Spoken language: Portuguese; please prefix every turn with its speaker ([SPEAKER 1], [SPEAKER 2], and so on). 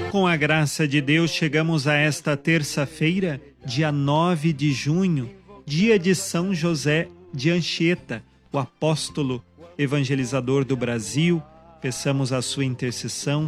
[SPEAKER 1] Com a graça de Deus, chegamos a esta terça-feira, dia 9 de junho, dia de São José de Anchieta, o apóstolo evangelizador do Brasil. Peçamos a sua intercessão